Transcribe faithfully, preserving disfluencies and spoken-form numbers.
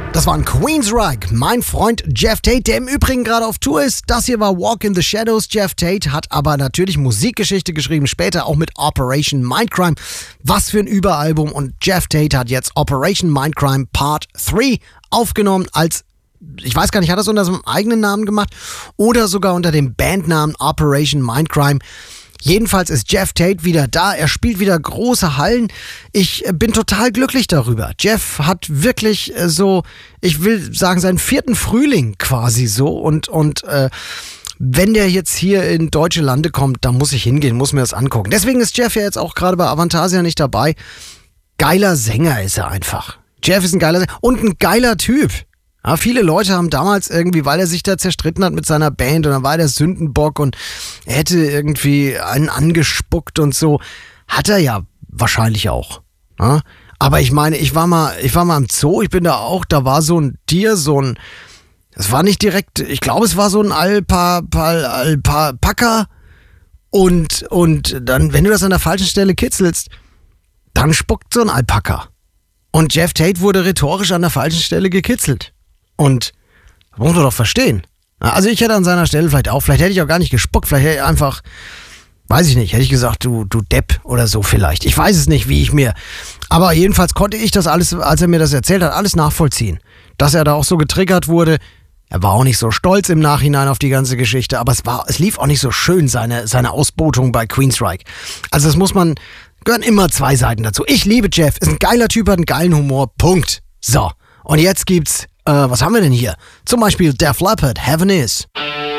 Das war ein Queensryche, mein Freund Jeff Tate, der im Übrigen gerade auf Tour ist. Das hier war Walk in the Shadows. Jeff Tate hat aber natürlich Musikgeschichte geschrieben, später auch mit Operation Mindcrime. Was für ein Überalbum. Und Jeff Tate hat jetzt Operation Mindcrime Part drei aufgenommen als, ich weiß gar nicht, hat er es unter seinem eigenen Namen gemacht oder sogar unter dem Bandnamen Operation Mindcrime. Jedenfalls ist Jeff Tate wieder da, er spielt wieder große Hallen. Ich bin total glücklich darüber. Jeff hat wirklich so, ich will sagen, seinen vierten Frühling quasi so. Und, und äh, wenn der jetzt hier in deutsche Lande kommt, dann muss ich hingehen, muss mir das angucken. Deswegen ist Jeff ja jetzt auch gerade bei Avantasia nicht dabei. Geiler Sänger ist er einfach. Jeff ist ein geiler Sänger und ein geiler Typ. Ja, viele Leute haben damals irgendwie, weil er sich da zerstritten hat mit seiner Band und dann war der Sündenbock und er hätte irgendwie einen angespuckt und so, hat er ja wahrscheinlich auch. Ja? Aber ich meine, ich war mal, ich war mal im Zoo, ich bin da auch, da war so ein Tier, so ein, es war nicht direkt, ich glaube, es war so ein Alpa, Pal, Alpaka und, und dann, wenn du das an der falschen Stelle kitzelst, dann spuckt so ein Alpaka. Und Jeff Tate wurde rhetorisch an der falschen Stelle gekitzelt. Und das muss man doch verstehen. Also ich hätte an seiner Stelle vielleicht auch, vielleicht hätte ich auch gar nicht gespuckt, vielleicht hätte ich einfach, weiß ich nicht, hätte ich gesagt, du, du Depp oder so vielleicht. Ich weiß es nicht, wie ich mir, aber jedenfalls konnte ich das alles, als er mir das erzählt hat, alles nachvollziehen. Dass er da auch so getriggert wurde. Er war auch nicht so stolz im Nachhinein auf die ganze Geschichte, aber es war, es lief auch nicht so schön, seine, seine Ausbotung bei Queensryche. Also das muss man, gehören immer zwei Seiten dazu. Ich liebe Jeff, ist ein geiler Typ, hat einen geilen Humor, Punkt. So, und jetzt gibt's, äh, was haben wir denn hier? Zum Beispiel Def Leppard, Heaven Is.